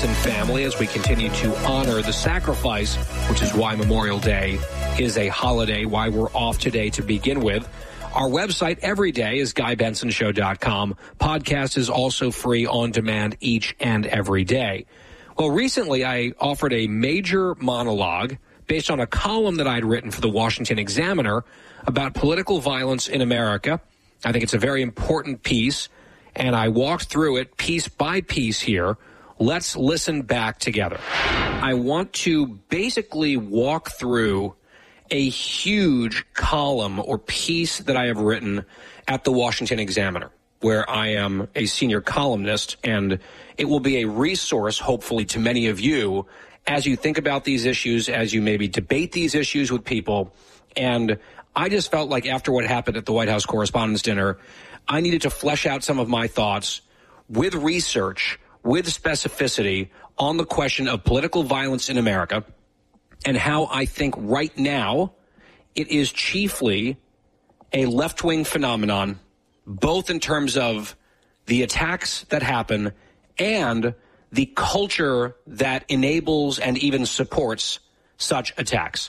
and family as we continue to honor the sacrifice, which is why Memorial Day is a holiday, why we're off today to begin with. Our website every day is GuyBensonShow.com. Podcast is also free on demand each and every day. Well, recently I offered a major monologue based on a column that I'd written for the Washington Examiner about political violence in America. I think it's a very important piece, and I walked through it piece by piece here. Let's listen back together. I want to basically walk through a huge column or piece that I have written at the Washington Examiner, where I am a senior columnist, and it will be a resource, hopefully, to many of you as you think about these issues, as you maybe debate these issues with people. And I just felt like after what happened at the White House Correspondents' Dinner, I needed to flesh out some of my thoughts with research, with specificity on the question of political violence in America and how I think right now it is chiefly a left-wing phenomenon, both in terms of the attacks that happen and the culture that enables and even supports such attacks.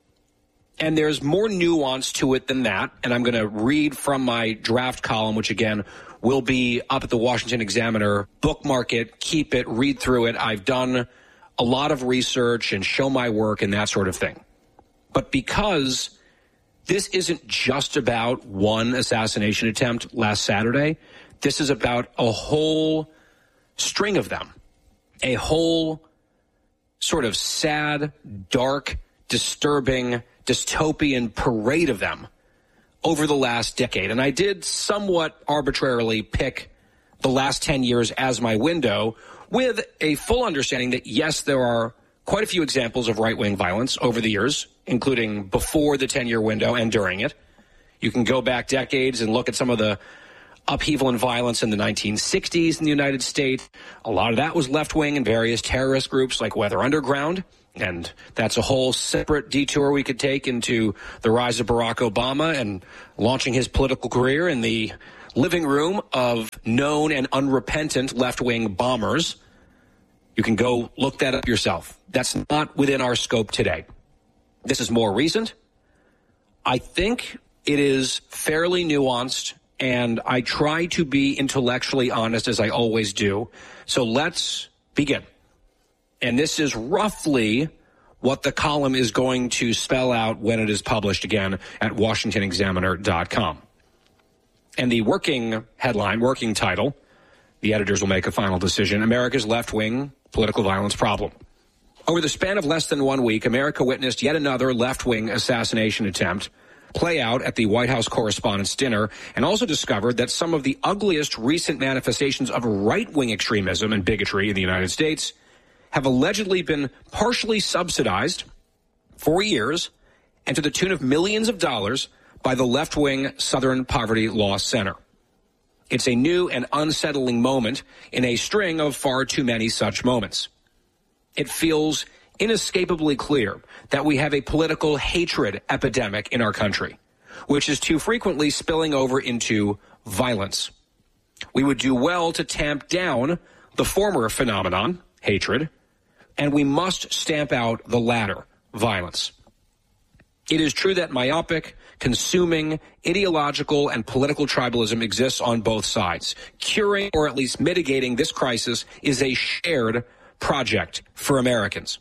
And there's more nuance to it than that, and I'm going to read from my draft column, which, again, will be up at the Washington Examiner. Bookmark it, keep it, read through it. I've done a lot of research and show my work and that sort of thing. But because this isn't just about one assassination attempt last Saturday, this is about a whole string of them, a whole sort of sad, dark, disturbing, dystopian parade of them over the last decade. And I did somewhat arbitrarily pick the last 10 years as my window with a full understanding that, yes, there are quite a few examples of right-wing violence over the years, including before the 10-year window and during it. You can go back decades and look at some of the upheaval and violence in the 1960s in the United States. A lot of that was left-wing and various terrorist groups like Weather Underground. And that's a whole separate detour we could take into the rise of Barack Obama and launching his political career in the living room of known and unrepentant left-wing bombers. You can go look that up yourself. That's not within our scope today. This is more recent. I think it is fairly nuanced, and I try to be intellectually honest, as I always do. So let's begin. And this is roughly what the column is going to spell out when it is published again at WashingtonExaminer.com. And the working headline, working title, the editors will make a final decision, America's left-wing political violence problem. Over the span of less than 1 week, America witnessed yet another left-wing assassination attempt play out at the White House Correspondents' Dinner, and also discovered that some of the ugliest recent manifestations of right-wing extremism and bigotry in the United States have allegedly been partially subsidized for years and to the tune of millions of dollars by the left-wing Southern Poverty Law Center. It's a new and unsettling moment in a string of far too many such moments. It feels inescapably clear that we have a political hatred epidemic in our country, which is too frequently spilling over into violence. We would do well to tamp down the former phenomenon, hatred, and we must stamp out the latter, violence. It is true that myopic, consuming, ideological, and political tribalism exists on both sides. Curing, or at least mitigating, this crisis is a shared project for Americans.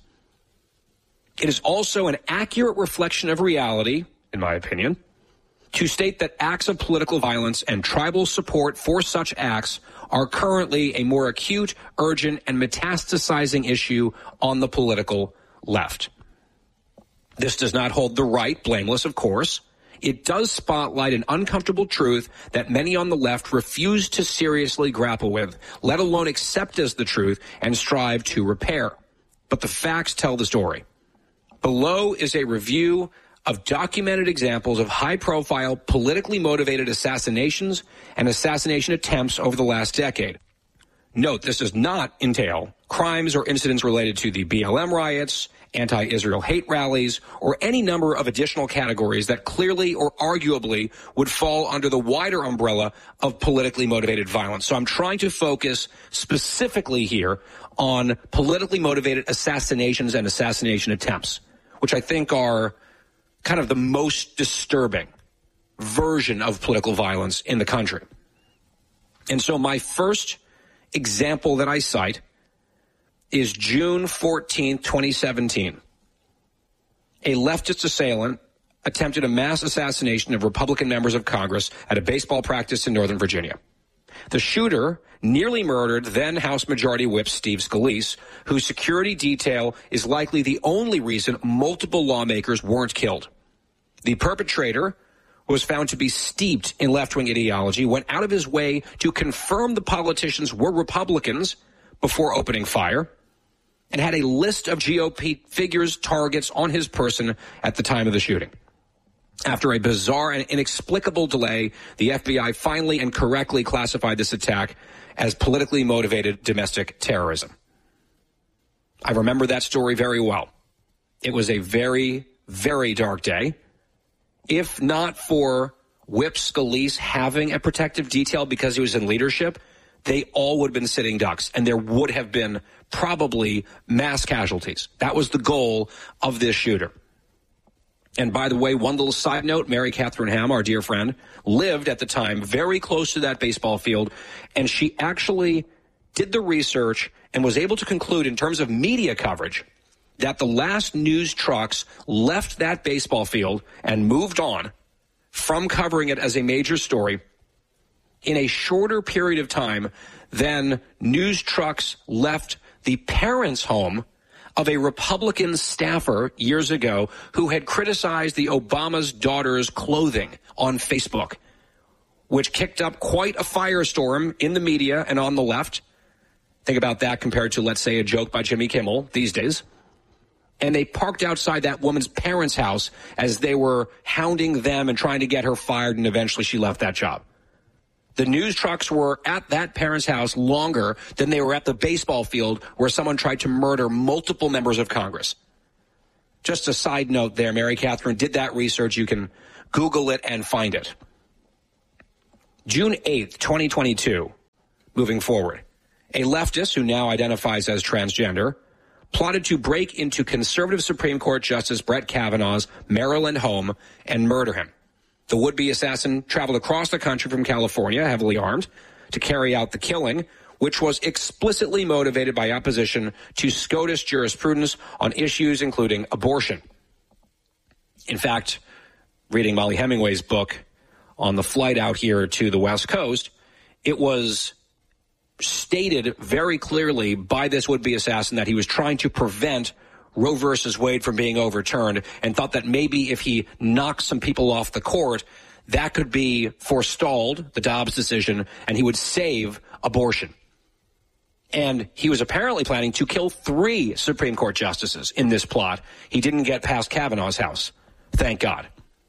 It is also an accurate reflection of reality, in my opinion, to state that acts of political violence and tribal support for such acts are currently a more acute, urgent, and metastasizing issue on the political left. This does not hold the right blameless, of course. It does spotlight an uncomfortable truth that many on the left refuse to seriously grapple with, let alone accept as the truth and strive to repair. But the facts tell the story. Below is a review of documented examples of high-profile, politically motivated assassinations and assassination attempts over the last decade. Note, this does not entail crimes or incidents related to the BLM riots, anti-Israel hate rallies, or any number of additional categories that clearly or arguably would fall under the wider umbrella of politically motivated violence. So I'm trying to focus specifically here on politically motivated assassinations and assassination attempts, which I think are kind of the most disturbing version of political violence in the country. And so my first example that I cite is June 14, 2017. A leftist assailant attempted a mass assassination of Republican members of Congress at a baseball practice in Northern Virginia. The shooter nearly murdered then House Majority Whip Steve Scalise, whose security detail is likely the only reason multiple lawmakers weren't killed. The perpetrator was found to be steeped in left-wing ideology, went out of his way to confirm the politicians were Republicans before opening fire, and had a list of GOP figures, targets on his person at the time of the shooting. After a bizarre and inexplicable delay, the FBI finally and correctly classified this attack as politically motivated domestic terrorism. I remember that story very well. It was a very, very dark day. If not for Whip Scalise having a protective detail because he was in leadership, they all would have been sitting ducks, and there would have been probably mass casualties. That was the goal of this shooter. And by the way, one little side note, Mary Catherine Ham, our dear friend, lived at the time very close to that baseball field, and she actually did the research and was able to conclude in terms of media coverage that the last news trucks left that baseball field and moved on from covering it as a major story in a shorter period of time than news trucks left the parents' home of a Republican staffer years ago who had criticized the Obama's daughter's clothing on Facebook, which kicked up quite a firestorm in the media and on the left. Think about that compared to, let's say, a joke by Jimmy Kimmel these days. And they parked outside that woman's parents' house as they were hounding them and trying to get her fired, and eventually she left that job. The news trucks were at that parent's house longer than they were at the baseball field where someone tried to murder multiple members of Congress. Just a side note there, Mary Catherine did that research. You can Google it and find it. June 8th, 2022, moving forward, a leftist who now identifies as transgender plotted to break into conservative Supreme Court Justice Brett Kavanaugh's Maryland home and murder him. The would-be assassin traveled across the country from California, heavily armed, to carry out the killing, which was explicitly motivated by opposition to SCOTUS jurisprudence on issues including abortion. In fact, reading Molly Hemingway's book on the flight out here to the West Coast, it was stated very clearly by this would-be assassin that he was trying to prevent Roe versus Wade from being overturned, and thought that maybe if he knocked some people off the court, that could be forestalled, the Dobbs decision, and he would save abortion. And he was apparently planning to kill 3 Supreme Court justices in this plot. He didn't get past Kavanaugh's house, thank God.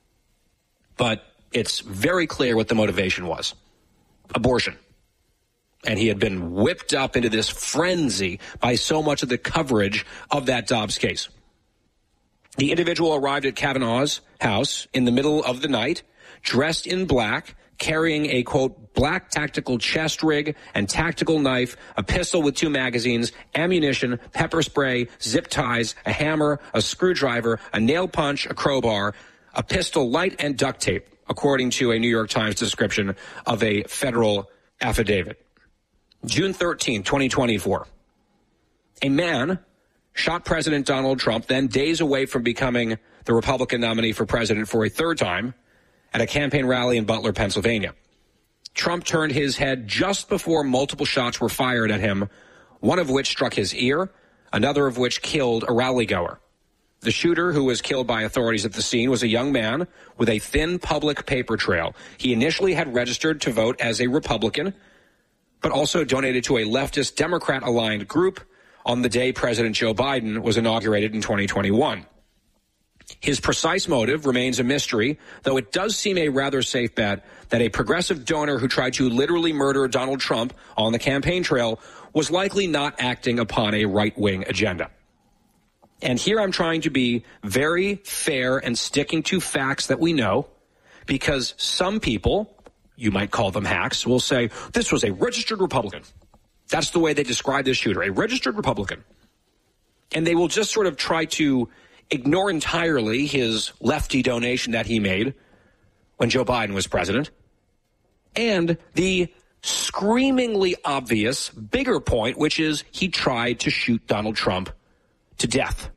But it's very clear what the motivation was. Abortion. And he had been whipped up into this frenzy by so much of the coverage of that Dobbs case. The individual arrived at Kavanaugh's house in the middle of the night, dressed in black, carrying a, quote, black tactical chest rig and tactical knife, a pistol with 2 magazines, ammunition, pepper spray, zip ties, a hammer, a screwdriver, a nail punch, a crowbar, a pistol, light, and duct tape, according to a New York Times description of a federal affidavit. June 13, 2024. A man shot President Donald Trump, then days away from becoming the Republican nominee for president for a 3rd time, at a campaign rally in Butler, Pennsylvania. Trump turned his head just before multiple shots were fired at him, one of which struck his ear, another of which killed a rally-goer. The shooter, who was killed by authorities at the scene, was a young man with a thin public paper trail. He initially had registered to vote as a Republican, but also donated to a leftist Democrat-aligned group on the day President Joe Biden was inaugurated in 2021. His precise motive remains a mystery, though it does seem a rather safe bet that a progressive donor who tried to literally murder Donald Trump on the campaign trail was likely not acting upon a right-wing agenda. And here I'm trying to be very fair and sticking to facts that we know, because some people, you might call them hacks, will say this was a registered Republican. That's the way they describe this shooter, a registered Republican. And they will just sort of try to ignore entirely his lefty donation that he made when Joe Biden was president, and the screamingly obvious bigger point, which is he tried to shoot Donald Trump to death,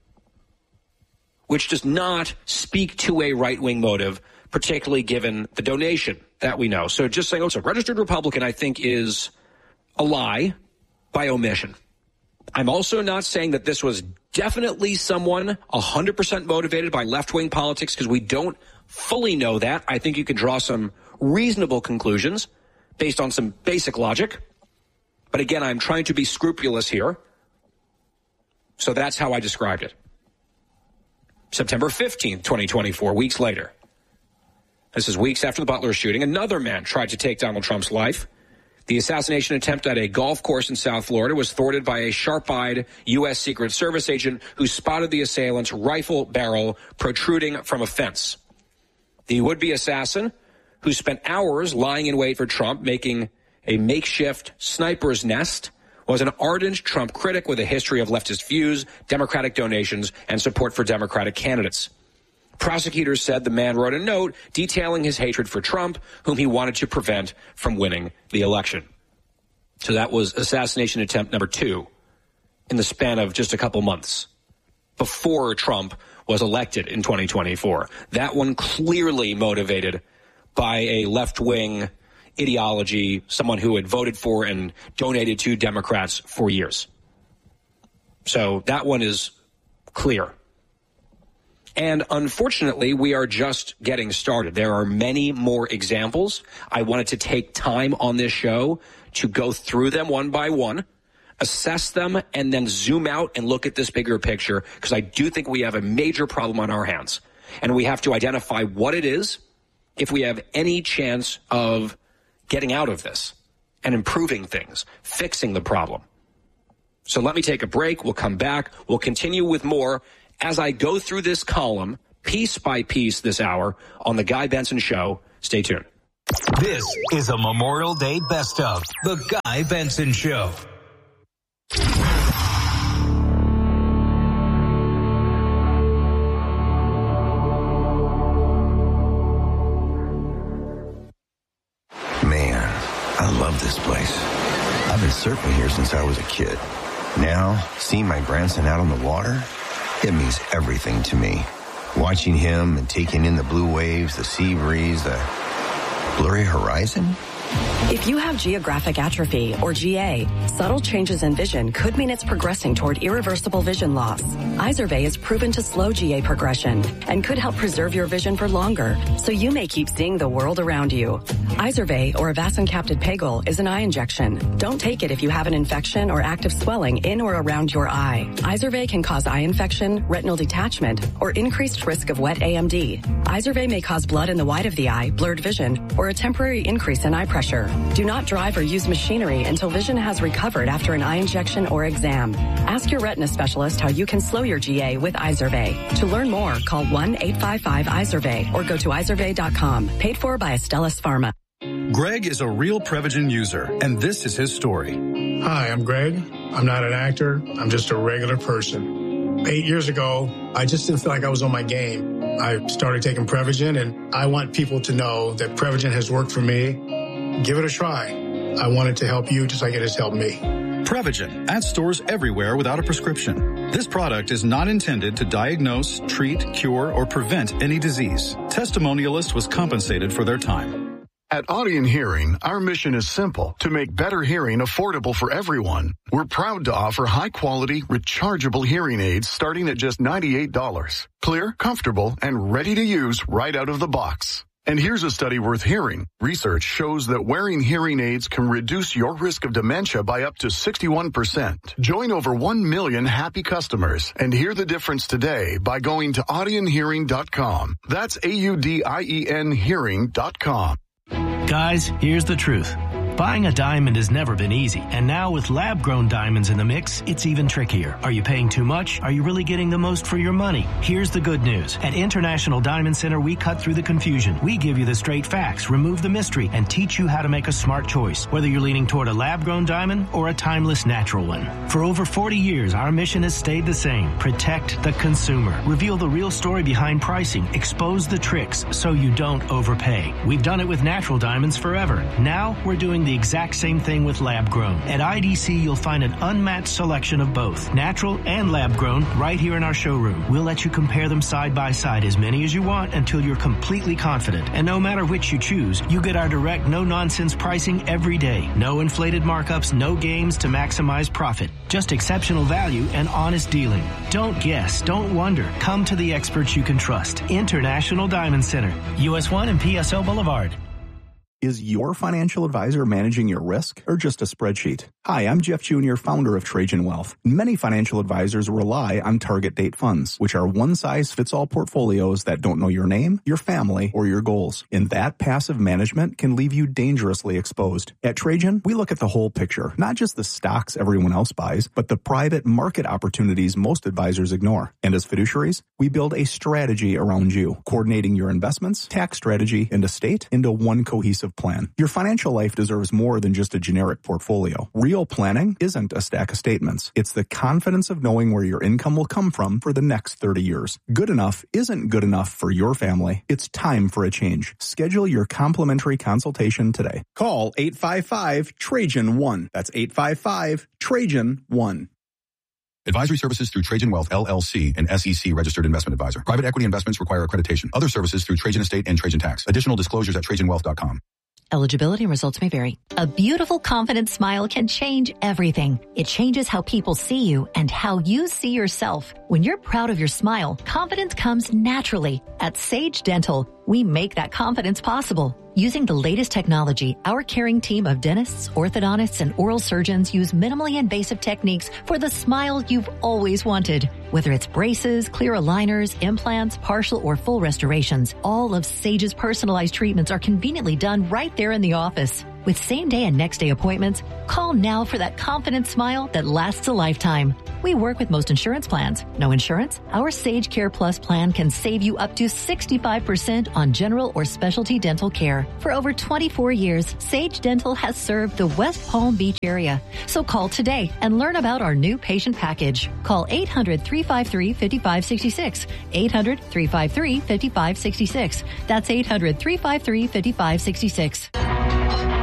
which does not speak to a right-wing motive, particularly given the donation that we know. So just saying, oh, it's a registered Republican, I think is a lie by omission. I'm also not saying that this was definitely someone 100% motivated by left-wing politics, because we don't fully know that. I think you can draw some reasonable conclusions based on some basic logic. But again, I'm trying to be scrupulous here. So that's how I described it. September 15th, 2024, weeks later. This is weeks after the Butler shooting. Another man tried to take Donald Trump's life. The assassination attempt at a golf course in South Florida was thwarted by a sharp-eyed U.S. Secret Service agent who spotted the assailant's rifle barrel protruding from a fence. The would-be assassin, who spent hours lying in wait for Trump, making a makeshift sniper's nest, was an ardent Trump critic with a history of leftist views, Democratic donations, and support for Democratic candidates. Prosecutors said the man wrote a note detailing his hatred for Trump, whom he wanted to prevent from winning the election. So that was assassination attempt number 2 in the span of just a couple months before Trump was elected in 2024. That one clearly motivated by a left-wing ideology, someone who had voted for and donated to Democrats for years. So that one is clear. And unfortunately, we are just getting started. There are many more examples. I wanted to take time on this show to go through them one by one, assess them, and then zoom out and look at this bigger picture, because I do think we have a major problem on our hands. And we have to identify what it is if we have any chance of getting out of this and improving things, fixing the problem. So let me take a break. We'll come back. We'll continue with more as I go through this column, piece by piece this hour on The Guy Benson Show. Stay tuned. This is a Memorial Day Best of The Guy Benson Show. Man, I love this place. I've been surfing here since I was a kid. Now, seeing my grandson out on the water, it means everything to me. Watching him and taking in the blue waves, the sea breeze, the blurry horizon. If you have geographic atrophy, or GA, subtle changes in vision could mean it's progressing toward irreversible vision loss. Izervay is proven to slow GA progression and could help preserve your vision for longer, so you may keep seeing the world around you. Izervay, or avacincaptad pegol, is an eye injection. Don't take it if you have an infection or active swelling in or around your eye. Izervay can cause eye infection, retinal detachment, or increased risk of wet AMD. Izervay may cause blood in the white of the eye, blurred vision, or a temporary increase in eye pressure. Do not drive or use machinery until vision has recovered after an eye injection or exam. Ask your retina specialist how you can slow your GA with Izervay. To learn more, call 1-855-IZERVAY or go to izervay.com. Paid for by Astellas Pharma. Greg is a real Prevagen user, and this is his story. Hi, I'm Greg. I'm not an actor. I'm just a regular person. 8 years ago, I just didn't feel like I was on my game. I started taking Prevagen, and I want people to know that Prevagen has worked for me. Give it a try. I want it to help you just like it has helped me. Prevagen at stores everywhere without a prescription. This product is not intended to diagnose, treat, cure, or prevent any disease. Testimonialist was compensated for their time. At Audien Hearing, our mission is simple: to make better hearing affordable for everyone. We're proud to offer high-quality, rechargeable hearing aids starting at just $98. Clear, comfortable, and ready to use right out of the box. And here's a study worth hearing. Research shows that wearing hearing aids can reduce your risk of dementia by up to 61%. Join over 1 million happy customers and hear the difference today by going to audionhearing.com. That's AUDIEN hearing.com. Guys, here's the truth. Buying a diamond has never been easy, and now with lab-grown diamonds in the mix, it's even trickier. Are you paying too much? Are you really getting the most for your money? Here's the good news. At International Diamond Center, we cut through the confusion. We give you the straight facts, remove the mystery, and teach you how to make a smart choice, whether you're leaning toward a lab-grown diamond or a timeless natural one. For over 40 years, our mission has stayed the same. Protect the consumer. Reveal the real story behind pricing. Expose the tricks so you don't overpay. We've done it with natural diamonds forever. Now, we're doing the exact same thing with lab-grown. At IDC, you'll find an unmatched selection of both natural and lab-grown right here in our showroom. We'll let you compare them side by side, as many as you want, until you're completely confident. And no matter which you choose, you get our direct, no-nonsense pricing every day. No inflated markups, no games to maximize profit. Just exceptional value and honest dealing. Don't guess, don't wonder. Come to the experts you can trust. International Diamond Center, US 1 and PSO Boulevard. Is your financial advisor managing your risk or just a spreadsheet? Hi, I'm Jeff Jr., founder of Trajan Wealth. Many financial advisors rely on target date funds, which are one-size-fits-all portfolios that don't know your name, your family, or your goals. And that passive management can leave you dangerously exposed. At Trajan, we look at the whole picture, not just the stocks everyone else buys, but the private market opportunities most advisors ignore. And as fiduciaries, we build a strategy around you, coordinating your investments, tax strategy, and estate into one cohesive plan. Your financial life deserves more than just a generic portfolio. Real planning isn't a stack of statements. It's the confidence of knowing where your income will come from for the next 30 years. Good enough isn't good enough for your family. It's time for a change. Schedule your complimentary consultation today. Call 855-TRAJAN-1. That's 855-TRAJAN-1. Advisory services through Trajan Wealth, LLC, an SEC registered investment advisor. Private equity investments require accreditation. Other services through Trajan Estate and Trajan Tax. Additional disclosures at TrajanWealth.com. Eligibility and results may vary. A beautiful, confident smile can change everything. It changes how people see you and how you see yourself. When you're proud of your smile, confidence comes naturally. At Sage Dental, we make that confidence possible. Using the latest technology, our caring team of dentists, orthodontists, and oral surgeons use minimally invasive techniques for the smile you've always wanted. Whether it's braces, clear aligners, implants, partial or full restorations, all of Sage's personalized treatments are conveniently done right there in the office. With same-day and next-day appointments, call now for that confident smile that lasts a lifetime. We work with most insurance plans. No insurance? Our Sage Care Plus plan can save you up to 65% on general or specialty dental care. For over 24 years, Sage Dental has served the West Palm Beach area. So call today and learn about our new patient package. Call 800-353-5566. 800-353-5566. That's 800-353-5566.